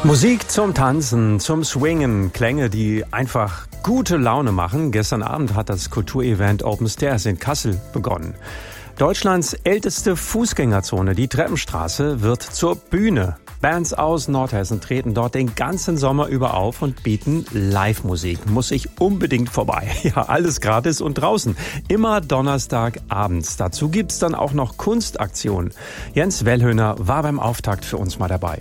Musik zum Tanzen, zum Swingen, Klänge, die einfach gute Laune machen. Gestern Abend hat das Kulturevent Open Stairs in Kassel begonnen. Deutschlands älteste Fußgängerzone, die Treppenstraße, wird zur Bühne. Bands aus Nordhessen treten dort den ganzen Sommer über auf und bieten Live-Musik. Muss ich unbedingt vorbei. Ja, alles gratis und draußen. Immer Donnerstagabends. Dazu gibt's dann auch noch Kunstaktionen. Jens Wellhöhner war beim Auftakt für uns mal dabei.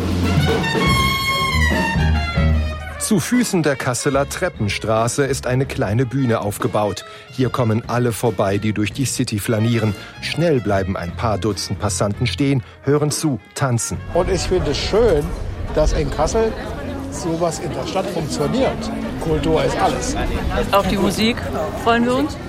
Zu Füßen der Kasseler Treppenstraße ist eine kleine Bühne aufgebaut. Hier kommen alle vorbei, die durch die City flanieren. Schnell bleiben ein paar Dutzend Passanten stehen, hören zu, tanzen. Und ich finde es schön, dass in Kassel sowas in der Stadt funktioniert. Kultur ist alles. Auf die Musik freuen wir uns.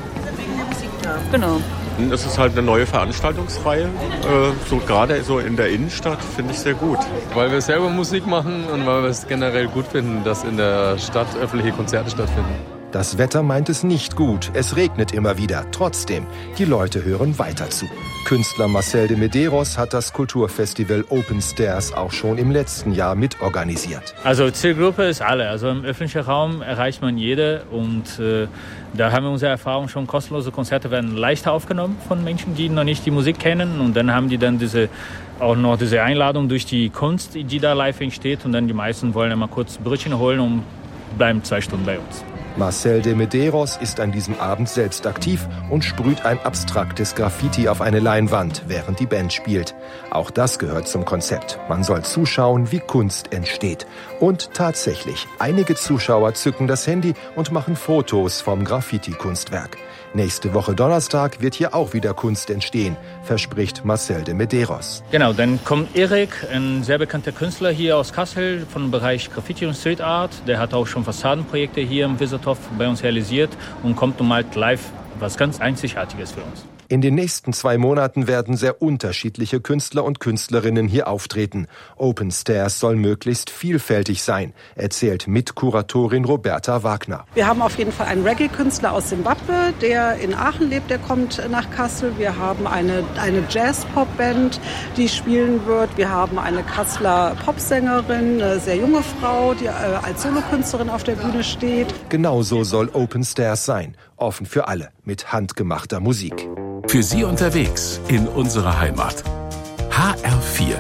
Genau. Es ist halt eine neue Veranstaltungsreihe, so gerade so in der Innenstadt, finde ich sehr gut. Weil wir selber Musik machen und weil wir es generell gut finden, dass in der Stadt öffentliche Konzerte stattfinden. Das Wetter meint es nicht gut, es regnet immer wieder. Trotzdem, die Leute hören weiter zu. Künstler Marcel de Medeiros hat das Kulturfestival Open Stairs auch schon im letzten Jahr mitorganisiert. Also Zielgruppe ist alle. Also im öffentlichen Raum erreicht man jede und da haben wir unsere Erfahrung schon. Kostenlose Konzerte werden leichter aufgenommen von Menschen, die noch nicht die Musik kennen, und dann haben die dann auch noch diese Einladung durch die Kunst, die da live entsteht, und dann die meisten wollen einmal kurz Brötchen holen und bleiben 2 Stunden bei uns. Marcel de Medeiros ist an diesem Abend selbst aktiv und sprüht ein abstraktes Graffiti auf eine Leinwand, während die Band spielt. Auch das gehört zum Konzept. Man soll zuschauen, wie Kunst entsteht. Und tatsächlich, einige Zuschauer zücken das Handy und machen Fotos vom Graffiti-Kunstwerk. Nächste Woche Donnerstag wird hier auch wieder Kunst entstehen, verspricht Marcel de Medeiros. Genau, dann kommt Erik, ein sehr bekannter Künstler hier aus Kassel vom Bereich Graffiti und Street Art. Der hat auch schon Fassadenprojekte hier im Wiesertorf bei uns realisiert und kommt und malt live was ganz Einzigartiges für uns. In den nächsten 2 Monaten werden sehr unterschiedliche Künstler und Künstlerinnen hier auftreten. Open Stairs soll möglichst vielfältig sein, erzählt Mitkuratorin Roberta Wagner. Wir haben auf jeden Fall einen Reggae-Künstler aus Simbabwe, der in Aachen lebt, der kommt nach Kassel. Wir haben eine Jazz-Pop-Band, die spielen wird. Wir haben eine Kasseler Popsängerin, eine sehr junge Frau, die als Solokünstlerin auf der Bühne steht. Genauso soll Open Stairs sein, offen für alle, mit handgemachter Musik. Für Sie unterwegs in unserer Heimat. HR4